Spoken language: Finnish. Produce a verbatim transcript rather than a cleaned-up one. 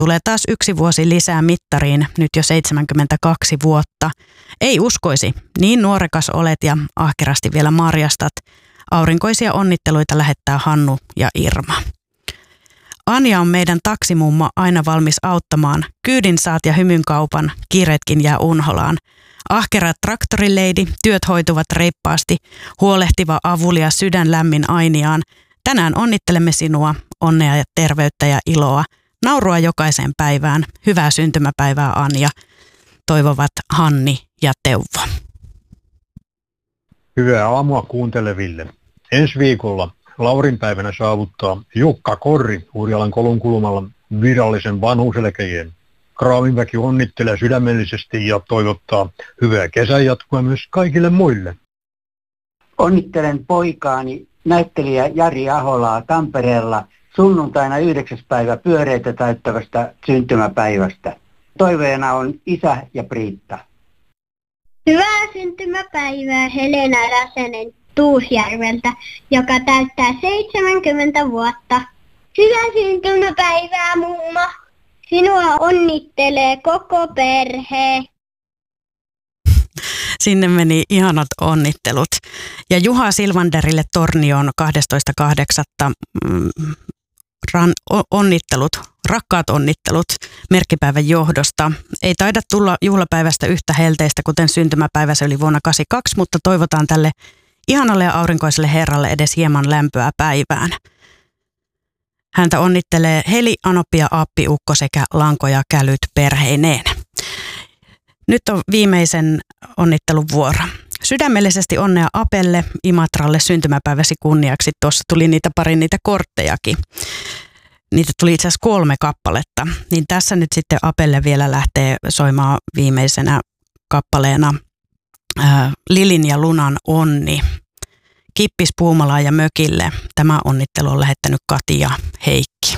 Tulee taas yksi vuosi lisää mittariin, nyt jo seitsemänkymmentäkaksi vuotta. Ei uskoisi, niin nuorekas olet ja ahkerasti vielä marjastat. Aurinkoisia onnitteluita lähettää Hannu ja Irma. Anja on meidän taksimummo, aina valmis auttamaan. Kyydin saat ja hymynkaupan, kiireetkin jää unholaan. Ahkera traktorileidi, työt hoituvat reippaasti, huolehtiva avulia sydän lämmin ainiaan. Tänään onnittelemme sinua, onnea ja terveyttä ja iloa. Naurua jokaiseen päivään. Hyvää syntymäpäivää, Anja. Toivovat Hanni ja Teuvo. Hyvää aamua kuunteleville. Ensi viikolla Laurinpäivänä saavuttaa Jukka Korri Urjalan Kolunkulmalla virallisen vanhuuseläkeiän. Kraavinväki onnittelee sydämellisesti ja toivottaa hyvää kesän jatkoa myös kaikille muille. Onnittelen poikaani näyttelijä Jari Aholaa Tampereella sunnuntaina yhdeksäs päivä pyöreitä täyttävästä syntymäpäivästä. Toiveena on isä ja Priitta. Hyvää syntymäpäivää Helena Räsänen Tuusjärveltä, joka täyttää seitsemänkymmentä vuotta. Hyvää syntymäpäivää, mummo. Sinua onnittelee koko perhe. Sinne meni ihanat onnittelut. Ja Juha Silvanderille Tornioon kahdestoista kahdeksatta Mm, ran, onnittelut, rakkaat onnittelut merkkipäivän johdosta. Ei taida tulla juhlapäivästä yhtä helteistä, kuten syntymäpäivä se oli vuonna kahdeksankymmentäkaksi, mutta toivotaan tälle ihanalle ja aurinkoiselle herralle edes hieman lämpöä päivään. Häntä onnittelee Heli, Anoppi ja Appi Ukko sekä Lanko ja Kälyt perheineen. Nyt on viimeisen onnittelun vuoro. Sydämellisesti onnea Apelle, Imatralle syntymäpäiväsi kunniaksi. Tuossa tuli niitä pari niitä korttejakin. Niitä tuli itse asiassa kolme kappaletta. Niin tässä nyt sitten Apelle vielä lähtee soimaan viimeisenä kappaleena ää, Lilin ja Lunan onni. Kippis Puumalaan ja mökille. Tämä onnittelu on lähettänyt Kati ja Heikki.